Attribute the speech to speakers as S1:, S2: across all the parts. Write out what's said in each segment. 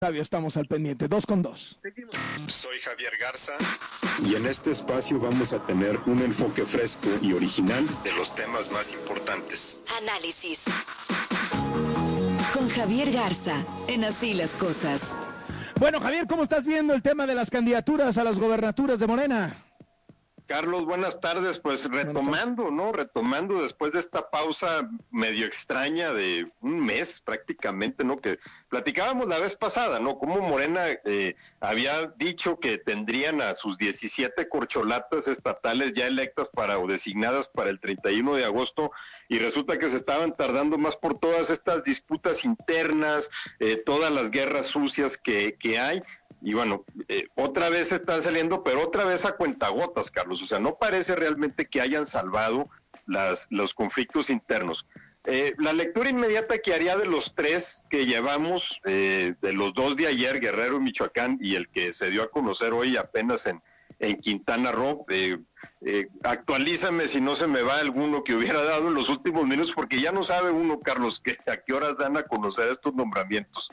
S1: Octavio, estamos al pendiente, 2 con 2.
S2: Soy Javier Garza y en este espacio vamos a tener un enfoque fresco y original de los temas más importantes.
S3: Análisis con Javier Garza en Así las Cosas.
S1: Bueno, Javier, ¿cómo estás viendo el tema de las candidaturas a las gobernaturas de Morena?
S4: Carlos, buenas tardes. Pues retomando después de esta pausa medio extraña de un mes prácticamente, ¿no? Que platicábamos la vez pasada, ¿no? Cómo Morena había dicho que tendrían a sus 17 corcholatas estatales ya electas o designadas para el 31 de agosto y resulta que se estaban tardando más por todas estas disputas internas, todas las guerras sucias que hay. Y bueno, otra vez están saliendo, pero otra vez a cuentagotas, Carlos. O sea, no parece realmente que hayan salvado los conflictos internos. La lectura inmediata que haría de los tres que llevamos, de los dos de ayer, Guerrero y Michoacán, y el que se dio a conocer hoy apenas en Quintana Roo, actualízame si no se me va alguno que hubiera dado en los últimos minutos, porque ya no sabe uno, Carlos, que a qué horas dan a conocer estos nombramientos.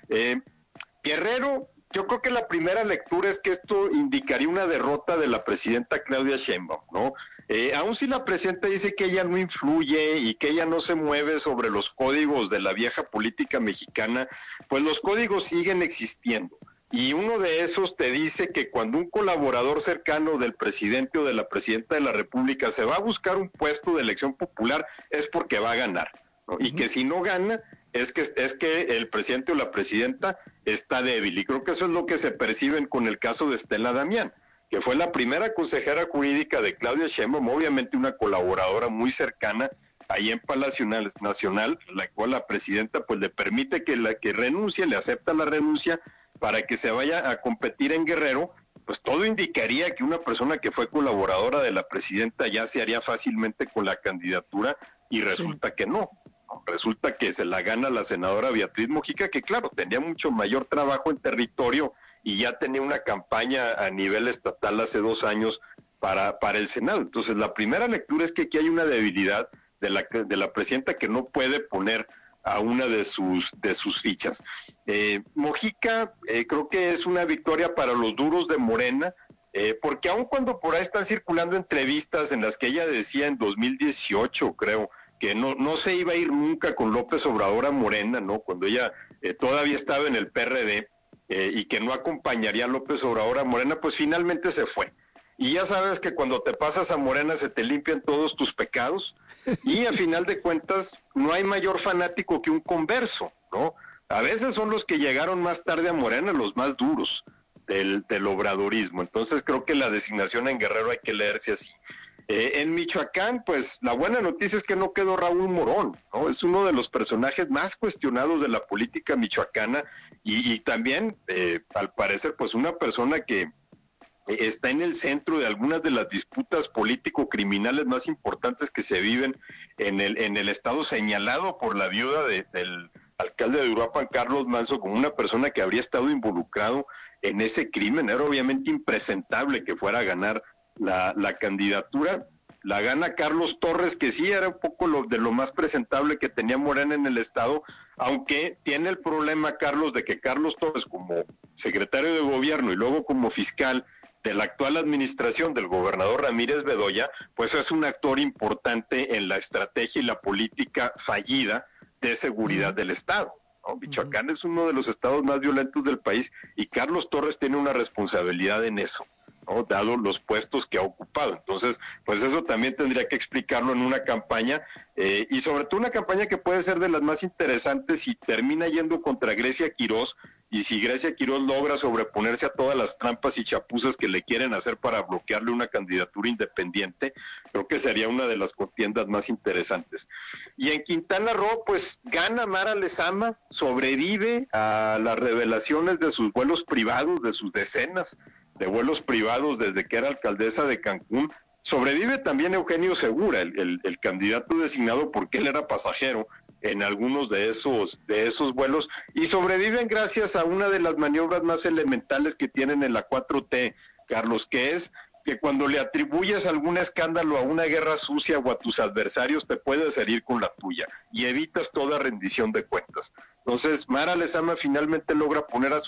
S4: Guerrero... Yo creo que la primera lectura es que esto indicaría una derrota de la presidenta Claudia Sheinbaum, ¿no? Aun si la presidenta dice que ella no influye y que ella no se mueve sobre los códigos de la vieja política mexicana, pues los códigos siguen existiendo. Y uno de esos te dice que cuando un colaborador cercano del presidente o de la presidenta de la República se va a buscar un puesto de elección popular es porque va a ganar, ¿no? Y que si no gana es que el presidente o la presidenta está débil, y creo que eso es lo que se perciben con el caso de Estela Damián, que fue la primera consejera jurídica de Claudia Sheinbaum, obviamente una colaboradora muy cercana ahí en Palacio Nacional, la cual la presidenta pues le permite que renuncie, le acepta la renuncia para que se vaya a competir en Guerrero. Pues todo indicaría que una persona que fue colaboradora de la presidenta ya se haría fácilmente con la candidatura, y resulta que no. Resulta que se la gana la senadora Beatriz Mojica, que claro, tenía mucho mayor trabajo en territorio y ya tenía una campaña a nivel estatal hace 2 años para el Senado. Entonces la primera lectura es que aquí hay una debilidad de la presidenta que no puede poner a una de sus fichas. Mojica creo que es una victoria para los duros de Morena, porque aun cuando por ahí están circulando entrevistas en las que ella decía en 2018, creo, que no se iba a ir nunca con López Obrador a Morena, ¿no? Cuando ella todavía estaba en el PRD, y que no acompañaría a López Obrador a Morena, pues finalmente se fue. Y ya sabes que cuando te pasas a Morena se te limpian todos tus pecados, y a final de cuentas no hay mayor fanático que un converso, ¿no? A veces son los que llegaron más tarde a Morena los más duros del obradorismo. Entonces creo que la designación en Guerrero hay que leerse así. En Michoacán, pues la buena noticia es que no quedó Raúl Morón, ¿no? Es uno de los personajes más cuestionados de la política michoacana y también, al parecer, pues una persona que está en el centro de algunas de las disputas político-criminales más importantes que se viven en el estado, señalado por la viuda del alcalde de Uruapan, Carlos Manzo, como una persona que habría estado involucrado en ese crimen. Era obviamente impresentable que fuera a ganar la candidatura. La gana Carlos Torres, que sí era un poco de lo más presentable que tenía Morena en el estado, aunque tiene el problema, Carlos, de que Carlos Torres, como secretario de gobierno y luego como fiscal de la actual administración del gobernador Ramírez Bedoya, pues es un actor importante en la estrategia y la política fallida de seguridad del estado, ¿no? Michoacán es uno de los estados más violentos del país y Carlos Torres tiene una responsabilidad en eso, ¿no? Dado los puestos que ha ocupado. Entonces, pues eso también tendría que explicarlo en una campaña, y sobre todo una campaña que puede ser de las más interesantes si termina yendo contra Grecia Quirós, y si Grecia Quirós logra sobreponerse a todas las trampas y chapuzas que le quieren hacer para bloquearle una candidatura independiente, creo que sería una de las contiendas más interesantes. Y en Quintana Roo, pues gana Mara Lezama, sobrevive a las revelaciones de sus vuelos privados, de sus decenas de vuelos privados desde que era alcaldesa de Cancún. Sobrevive también Eugenio Segura, el candidato designado, porque él era pasajero en algunos de esos vuelos, y sobreviven gracias a una de las maniobras más elementales que tienen en la 4T, Carlos, que es que cuando le atribuyes algún escándalo a una guerra sucia o a tus adversarios, te puedes herir con la tuya y evitas toda rendición de cuentas. Entonces, Mara Lezama finalmente logra poner a